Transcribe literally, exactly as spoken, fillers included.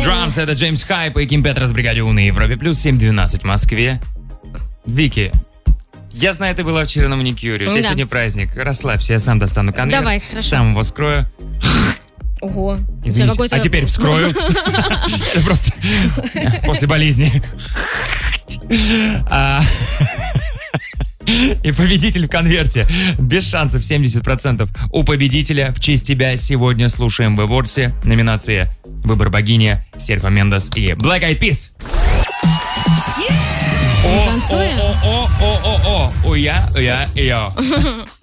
Drums, это Джеймс Хайп и Ким Петрос, Бригаде У на Европе плюс семь двенадцать в Москве. Вики, я знаю, ты была вчера на маникюре, у тебя Да. сегодня праздник. Расслабься, я сам достану конверт. Давай, хорошо. Сам его скрою. Ого. Извините, Какой-то- а теперь вскрою. Это просто после болезни. А, И победитель в конверте. Без шансов семьдесят процентов. У победителя в честь тебя сегодня слушаем в Эворсе. Номинации «Выбор богини», Серхио Мендес и Black Eyed Peas. О, танцуем? о, о, о, о, о, о, о, я, я, я.